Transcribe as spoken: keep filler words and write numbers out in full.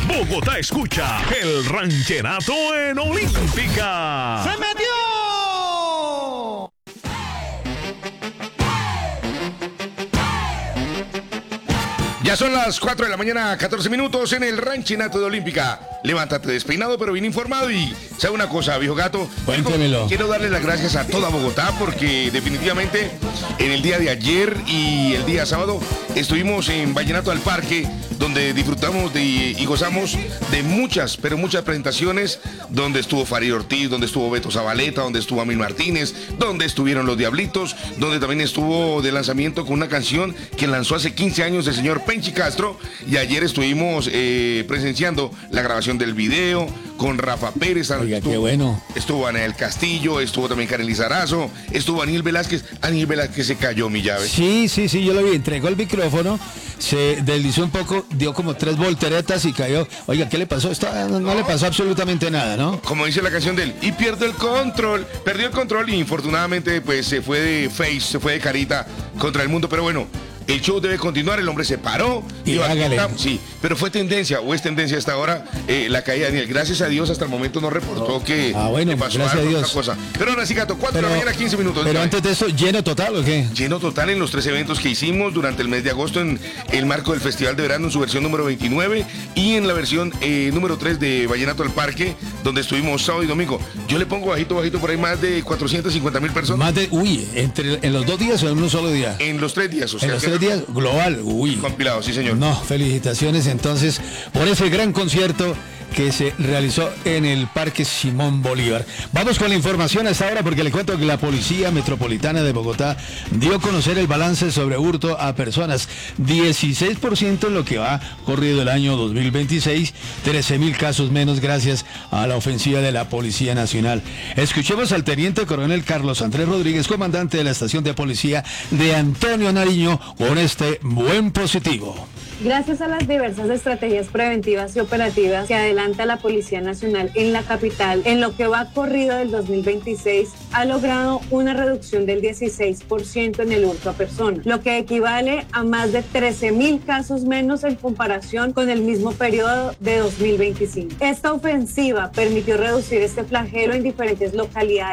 Bogotá escucha el ranchenato en Olímpica. ¡Se metió! Ya son las cuatro de la mañana, catorce minutos en el ranchenato de Olímpica. Levántate despeinado pero bien informado y ¿sabe una cosa, viejo gato? Cuéntemelo. Quiero darle las gracias a toda Bogotá porque definitivamente en el día de ayer y el día sábado estuvimos en Vallenato al Parque, donde disfrutamos de, y gozamos de muchas, pero muchas presentaciones, donde estuvo Farid Ortiz, donde estuvo Beto Zabaleta, donde estuvo Amil Martínez, donde estuvieron los Diablitos, donde también estuvo de lanzamiento con una canción que lanzó hace quince años el señor Penchi Castro, y ayer estuvimos eh, presenciando la grabación del video con Rafa Pérez. Oiga, estuvo, qué bueno. Estuvo Anel Castillo, estuvo también Karen Lizarazo, estuvo Aniel Velázquez. Aniel Velázquez se cayó, mi llave. Sí, sí, sí, yo lo vi, entregó el micrófono, se deslizó un poco, dio como tres volteretas y cayó. Oiga, ¿qué le pasó? Esta, no, no le pasó absolutamente nada, ¿no? Como dice la canción de él, y pierde el control, perdió el control y infortunadamente pues se fue de face, se fue de carita contra el mundo, pero bueno. El show debe continuar, el hombre se paró. Y hágale. Sí, pero fue tendencia, o es tendencia hasta ahora, eh, la caída de Daniel. Gracias a Dios, hasta el momento no reportó que Ah, bueno, le pasó gracias algo, a Dios. otra cosa. Pero ahora sí, gato, cuatro de la mañana, quince minutos. Pero antes de eso, ¿lleno total o qué? Lleno total en los tres eventos que hicimos durante el mes de agosto en el marco del Festival de Verano en su versión número veintinueve y en la versión eh, número tres de Vallenato al Parque, donde estuvimos sábado y domingo. Yo le pongo bajito, bajito, por ahí más de cuatrocientas cincuenta mil personas. Más de, uy, entre, ¿en los dos días o en un solo día? En los tres días, o sea. En los que- tres días, global, uy. Compilado, sí, señor. No, felicitaciones entonces por ese gran concierto que se realizó en el Parque Simón Bolívar. Vamos con la información a esta hora porque le cuento que la Policía Metropolitana de Bogotá dio a conocer el balance sobre hurto a personas. dieciséis por ciento en lo que va corrido el año dos mil veintiséis, trece mil casos menos gracias a la ofensiva de la Policía Nacional. Escuchemos al Teniente Coronel Carlos Andrés Rodríguez, comandante de la estación de policía de Antonio Nariño, con este buen positivo. Gracias a las diversas estrategias preventivas y operativas que adelanta la Policía Nacional en la capital, en lo que va corrido del dos mil veintiséis, ha logrado una reducción del dieciséis por ciento en el hurto a personas, lo que equivale a más de trece mil casos menos en comparación con el mismo periodo de dos mil veinticinco. Esta ofensiva permitió reducir este flagelo en diferentes localidades